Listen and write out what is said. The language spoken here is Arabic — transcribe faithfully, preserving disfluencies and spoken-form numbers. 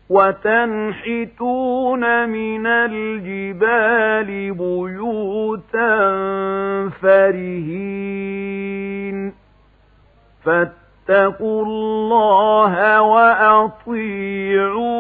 وتنحتون من الجبال بيوتا فرهين فاتقوا الله وأطيعون